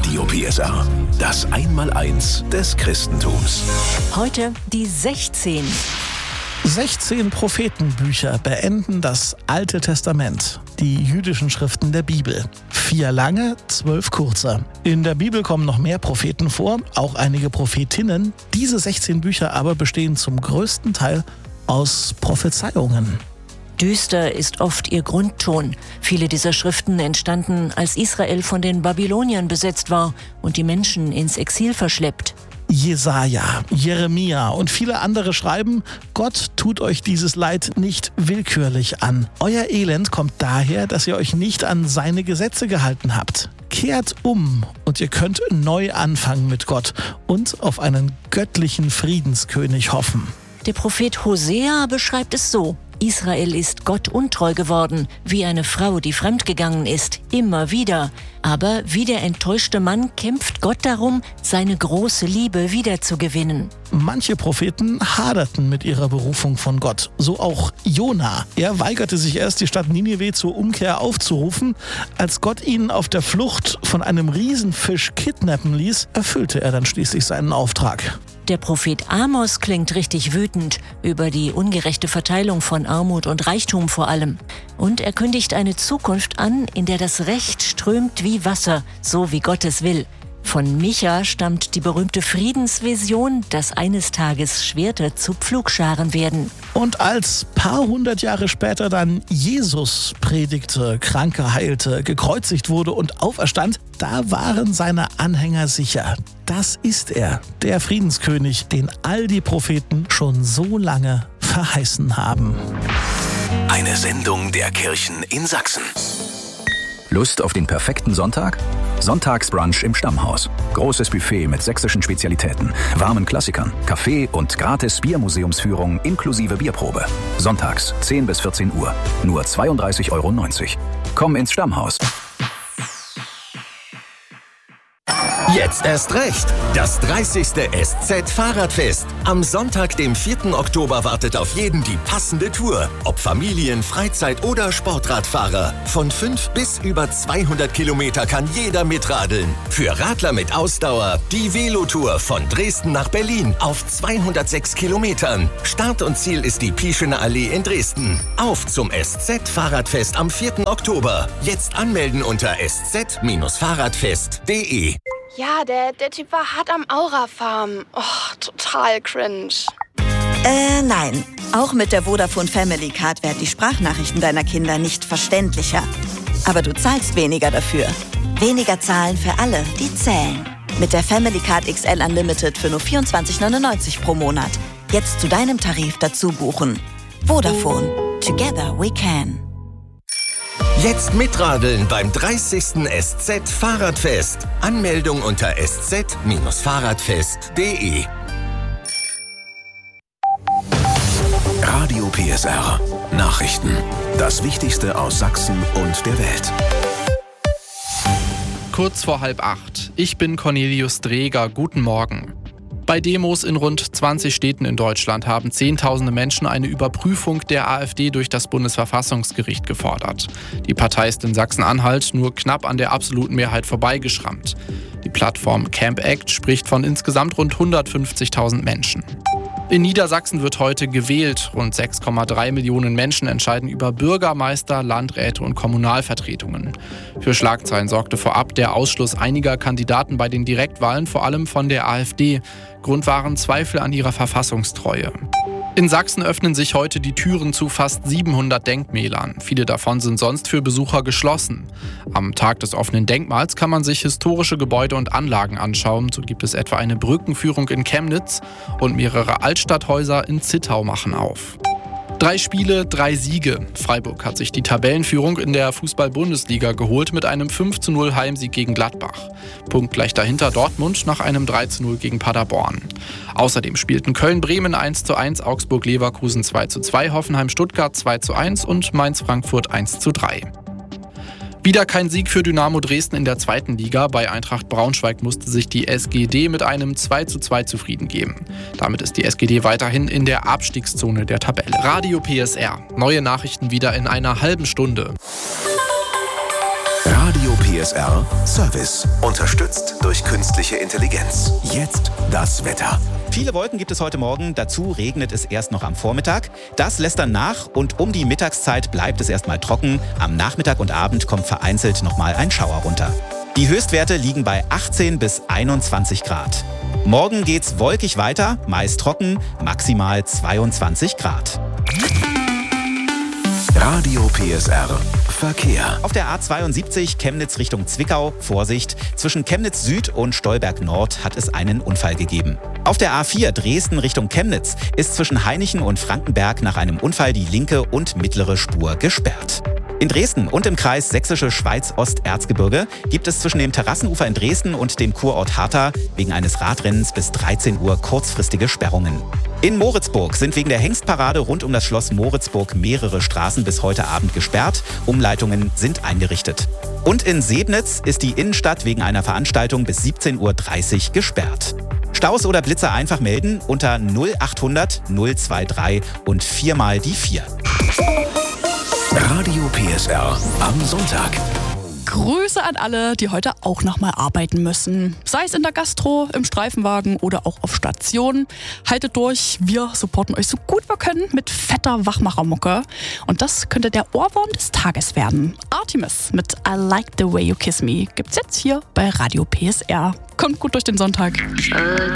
Radio PSR, das Einmaleins des Christentums. Heute die 16. 16 Prophetenbücher beenden das Alte Testament, die jüdischen Schriften der Bibel. 4 lange, 12 kurze. In der Bibel kommen noch mehr Propheten vor, auch einige Prophetinnen. Diese 16 Bücher aber bestehen zum größten Teil aus Prophezeiungen. Düster ist oft ihr Grundton. Viele dieser Schriften entstanden, als Israel von den Babyloniern besetzt war und die Menschen ins Exil verschleppt. Jesaja, Jeremia und viele andere schreiben, Gott tut euch dieses Leid nicht willkürlich an. Euer Elend kommt daher, dass ihr euch nicht an seine Gesetze gehalten habt. Kehrt um und ihr könnt neu anfangen mit Gott und auf einen göttlichen Friedenskönig hoffen. Der Prophet Hosea beschreibt es so: Israel ist Gott untreu geworden, wie eine Frau, die fremdgegangen ist, immer wieder. Aber wie der enttäuschte Mann kämpft Gott darum, seine große Liebe wiederzugewinnen. Manche Propheten haderten mit ihrer Berufung von Gott, so auch Jona. Er weigerte sich erst, die Stadt Ninive zur Umkehr aufzurufen. Als Gott ihn auf der Flucht von einem Riesenfisch kidnappen ließ, erfüllte er dann schließlich seinen Auftrag. Der Prophet Amos klingt richtig wütend über die ungerechte Verteilung von Armut und Reichtum vor allem. Und er kündigt eine Zukunft an, in der das Recht strömt wie Wasser, so wie Gott es will. Von Micha stammt die berühmte Friedensvision, dass eines Tages Schwerter zu Pflugscharen werden. Und als paar hundert Jahre später dann Jesus predigte, Kranke heilte, gekreuzigt wurde und auferstand, da waren seine Anhänger sicher. Das ist er, der Friedenskönig, den all die Propheten schon so lange verheißen haben. Eine Sendung der Kirchen in Sachsen. Lust auf den perfekten Sonntag? Sonntagsbrunch im Stammhaus. Großes Buffet mit sächsischen Spezialitäten, warmen Klassikern, Kaffee und gratis Biermuseumsführung inklusive Bierprobe. Sonntags 10 bis 14 Uhr. Nur 32,90 €. Komm ins Stammhaus. Jetzt erst recht. Das 30. SZ-Fahrradfest. Am Sonntag, dem 4. Oktober, wartet auf jeden die passende Tour. Ob Familien-, Freizeit- oder Sportradfahrer. Von 5 bis über 200 Kilometer kann jeder mitradeln. Für Radler mit Ausdauer die Velotour von Dresden nach Berlin auf 206 Kilometern. Start und Ziel ist die Pieschener Allee in Dresden. Auf zum SZ-Fahrradfest am 4. Oktober. Jetzt anmelden unter sz-fahrradfest.de. Ja, der Typ war hart am Aura-Farm. Oh, total cringe. Nein. Auch mit der Vodafone Family Card werden die Sprachnachrichten deiner Kinder nicht verständlicher. Aber du zahlst weniger dafür. Weniger zahlen für alle, die zählen. Mit der Family Card XL Unlimited für nur 24,99 € pro Monat. Jetzt zu deinem Tarif dazu buchen. Vodafone. Together we can. Jetzt mitradeln beim 30. SZ-Fahrradfest. Anmeldung unter sz-fahrradfest.de. Radio PSR. Nachrichten. Das Wichtigste aus Sachsen und der Welt. Kurz vor 7:30. Ich bin Cornelius Dreger. Guten Morgen. Bei Demos in rund 20 Städten in Deutschland haben Zehntausende Menschen eine Überprüfung der AfD durch das Bundesverfassungsgericht gefordert. Die Partei ist in Sachsen-Anhalt nur knapp an der absoluten Mehrheit vorbeigeschrammt. Die Plattform Camp Act spricht von insgesamt rund 150.000 Menschen. In Niedersachsen wird heute gewählt. Rund 6,3 Millionen Menschen entscheiden über Bürgermeister, Landräte und Kommunalvertretungen. Für Schlagzeilen sorgte vorab der Ausschluss einiger Kandidaten bei den Direktwahlen, vor allem von der AfD. Grund waren Zweifel an ihrer Verfassungstreue. In Sachsen öffnen sich heute die Türen zu fast 700 Denkmälern. Viele davon sind sonst für Besucher geschlossen. Am Tag des offenen Denkmals kann man sich historische Gebäude und Anlagen anschauen. So gibt es etwa eine Brückenführung in Chemnitz und mehrere Altstadthäuser in Zittau machen auf. 3 Spiele, 3 Siege. Freiburg hat sich die Tabellenführung in der Fußball-Bundesliga geholt mit einem 5:0 Heimsieg gegen Gladbach. Punktgleich dahinter Dortmund nach einem 3:0 gegen Paderborn. Außerdem spielten Köln-Bremen 1:1, Augsburg-Leverkusen 2:2, Hoffenheim-Stuttgart 2:1 und Mainz-Frankfurt 1:3. Wieder kein Sieg für Dynamo Dresden in der 2. Liga. Bei Eintracht Braunschweig musste sich die SGD mit einem 2:2 zufrieden geben. Damit ist die SGD weiterhin in der Abstiegszone der Tabelle. Radio PSR. Neue Nachrichten wieder in einer halben Stunde. Radio PSR. PSR Service. Unterstützt durch künstliche Intelligenz. Jetzt das Wetter. Viele Wolken gibt es heute Morgen, dazu regnet es erst noch am Vormittag. Das lässt dann nach und um die Mittagszeit bleibt es erstmal trocken. Am Nachmittag und Abend kommt vereinzelt nochmal ein Schauer runter. Die Höchstwerte liegen bei 18 bis 21 Grad. Morgen geht's wolkig weiter, meist trocken, maximal 22 Grad. Radio PSR Verkehr. Auf der A72 Chemnitz Richtung Zwickau, Vorsicht, zwischen Chemnitz Süd und Stolberg Nord hat es einen Unfall gegeben. Auf der A4 Dresden Richtung Chemnitz ist zwischen Hainichen und Frankenberg nach einem Unfall die linke und mittlere Spur gesperrt. In Dresden und im Kreis Sächsische Schweiz-Osterzgebirge gibt es zwischen dem Terrassenufer in Dresden und dem Kurort Harta wegen eines Radrennens bis 13 Uhr kurzfristige Sperrungen. In Moritzburg sind wegen der Hengstparade rund um das Schloss Moritzburg mehrere Straßen bis heute Abend gesperrt. Umleitungen sind eingerichtet. Und in Sebnitz ist die Innenstadt wegen einer Veranstaltung bis 17:30 Uhr gesperrt. Staus oder Blitzer einfach melden unter 0800 023 und 4 mal die 4. Radio PSR am Sonntag. Grüße an alle, die heute auch nochmal arbeiten müssen. Sei es in der Gastro, im Streifenwagen oder auch auf Station. Haltet durch, wir supporten euch so gut wir können mit fetter Wachmachermucke. Und das könnte der Ohrwurm des Tages werden. Artemis mit I Like the Way You Kiss Me gibt's jetzt hier bei Radio PSR. Kommt gut durch den Sonntag.